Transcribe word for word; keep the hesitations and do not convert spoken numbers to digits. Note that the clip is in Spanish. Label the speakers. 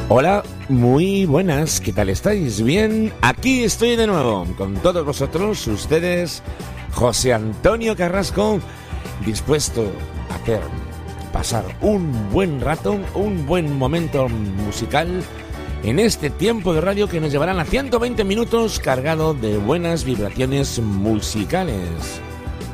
Speaker 1: Hola, muy buenas, ¿qué tal estáis? Bien, aquí estoy de nuevo con todos vosotros, ustedes, José Antonio Carrasco, dispuesto a hacer pasar un buen rato, un buen momento musical en este tiempo de radio que nos llevarán a ciento veinte minutos cargado de buenas vibraciones musicales.